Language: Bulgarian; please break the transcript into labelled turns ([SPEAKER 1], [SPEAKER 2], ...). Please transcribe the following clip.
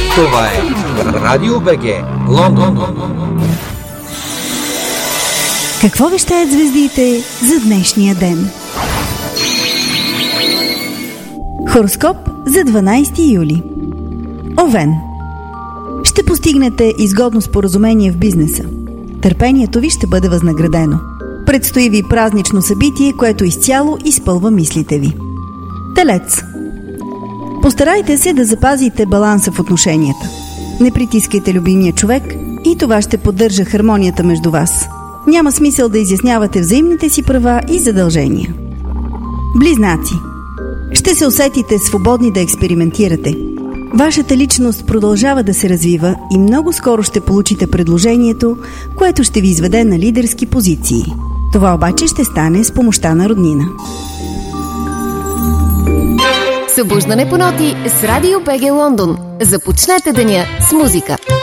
[SPEAKER 1] Това е Радио БГ Лондон.
[SPEAKER 2] Какво вещаят звездите за днешния ден? Хороскоп за 12 юли. Овен. Ще постигнете изгодно споразумение в бизнеса. Търпението ви ще бъде възнаградено. Предстои ви празнично събитие, което изцяло изпълва мислите ви. Телец. Постарайте се да запазите баланса в отношенията. Не притискайте любимия човек и това ще поддържа хармонията между вас. Няма смисъл да изяснявате взаимните си права и задължения. Близнаци. Ще се усетите свободни да експериментирате. Вашата личност продължава да се развива и много скоро ще получите предложението, което ще ви изведе на лидерски позиции. Това обаче ще стане с помощта на роднина.
[SPEAKER 3] Събуждане по ноти с Радио БГ Лондон. Започнете деня с музика.